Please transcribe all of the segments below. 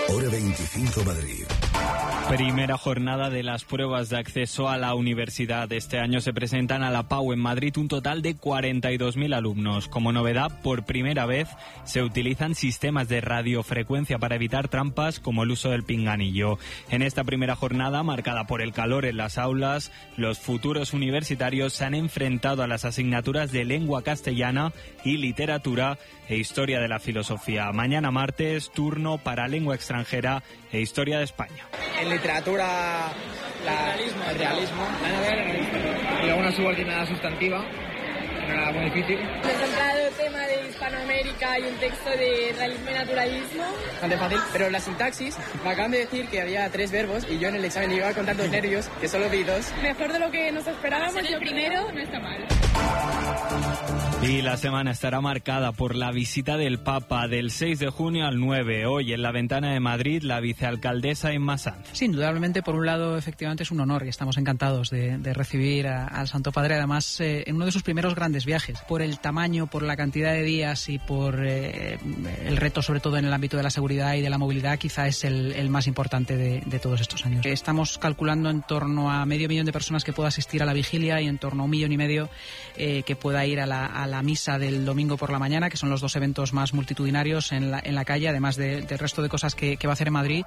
Hora 25 Madrid. Primera jornada de las pruebas de acceso a la universidad. Este año se presentan a la PAU en Madrid un total de 42.000 alumnos. Como novedad, por primera vez se utilizan sistemas de radiofrecuencia para evitar trampas como el uso del pinganillo. En esta primera jornada, marcada por el calor en las aulas, los futuros universitarios se han enfrentado a las asignaturas de lengua castellana y literatura e historia de la filosofía. Mañana martes, turno para lengua extranjera e historia de España. En literatura, el realismo, y luego una subordinada sustantiva, que no era muy difícil. Me he encontrado el tema de Hispanoamérica y un texto de realismo y naturalismo. Bastante fácil, pero la sintaxis, me acaban de decir que había 3 verbos y yo en el examen iba con tantos nervios que solo vi 2. Mejor de lo que nos esperábamos, el primero no está mal. Y la semana estará marcada por la visita del Papa del 6 de junio al 9. Hoy en la Ventana de Madrid, la vicealcaldesa Emma Sanz. Sí, indudablemente, por un lado, efectivamente es un honor y estamos encantados de recibir al Santo Padre, además en uno de sus primeros grandes viajes. Por el tamaño, por la cantidad de días y por el reto, sobre todo en el ámbito de la seguridad y de la movilidad, quizá es el más importante de todos estos años. Estamos calculando en torno a 500.000 de personas que pueda asistir a la vigilia y en torno a 1,5 millones que pueda ir a la misa del domingo por la mañana, que son los 2 eventos más multitudinarios en la calle, además del resto de cosas que va a hacer en Madrid.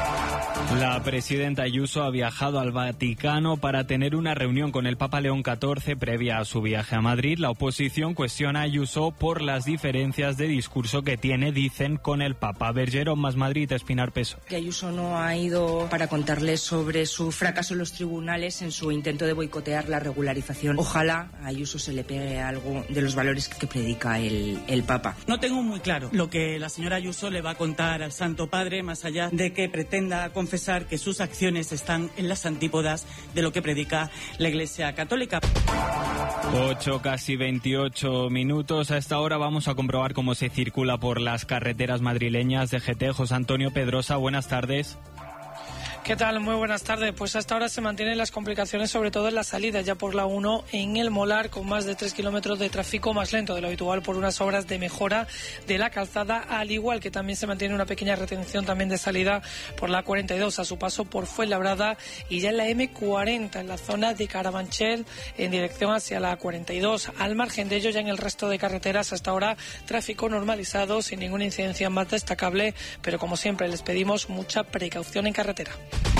La presidenta Ayuso ha viajado al Vaticano para tener una reunión con el Papa León XIV previa a su viaje a Madrid. La oposición cuestiona a Ayuso por las diferencias de discurso que tiene, dicen, con el Papa. Bergerón, Más Madrid, Espinar Peso. Que Ayuso no ha ido para contarles sobre su fracaso en los tribunales en su intento de boicotear la regularización. Ojalá a Ayuso se le pegue algo de los valores que predica el Papa. No tengo muy claro lo que la señora Ayuso le va a contar al Santo Padre, más allá de que pretenda confesar que sus acciones están en las antípodas de lo que predica la Iglesia Católica. 8, casi 28 minutos. A esta hora vamos a comprobar cómo se circula por las carreteras madrileñas. DGT, José Antonio Pedrosa, buenas tardes. ¿Qué tal? Muy buenas tardes. Pues hasta ahora se mantienen las complicaciones, sobre todo en la salida ya por la 1 en el Molar, con más de 3 kilómetros de tráfico más lento de lo habitual por unas obras de mejora de la calzada, al igual que también se mantiene una pequeña retención también de salida por la 42 a su paso por Fuenlabrada, y ya en la M40 en la zona de Carabanchel en dirección hacia la 42. Al margen de ello, ya en el resto de carreteras hasta ahora tráfico normalizado sin ninguna incidencia más destacable, pero como siempre les pedimos mucha precaución en carretera.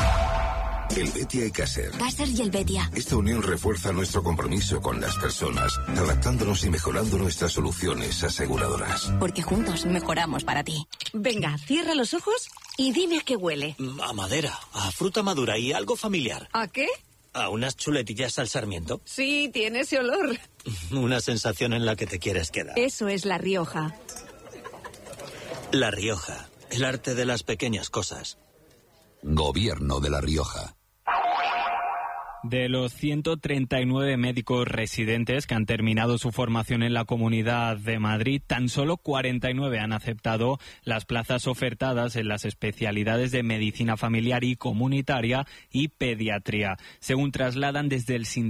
El Betia y Caser. Caser y el Betia. Esta unión refuerza nuestro compromiso con las personas, adaptándonos y mejorando nuestras soluciones aseguradoras. Porque juntos mejoramos para ti. Venga, cierra los ojos y dime a qué huele. A madera, a fruta madura y algo familiar. ¿A qué? ¿A unas chuletillas al sarmiento? Sí, tiene ese olor. Una sensación en la que te quieres quedar. Eso es La Rioja. La Rioja, el arte de las pequeñas cosas. Gobierno de La Rioja. De los 139 médicos residentes que han terminado su formación en la Comunidad de Madrid, tan solo 49 han aceptado las plazas ofertadas en las especialidades de medicina familiar y comunitaria y pediatría, según trasladan desde el sindicato.